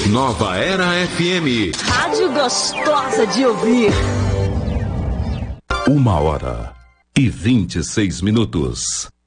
Nova Era FM. Rádio gostosa de ouvir. 1h26.